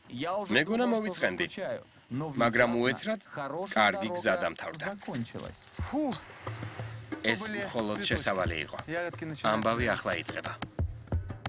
მეგონა მოვიწყენდი, მაგრამ უეცრად კარგი გზა დამთავრდა. ეს მხოლოდ შესავალი იყო. ამბავი ახლა იწყება.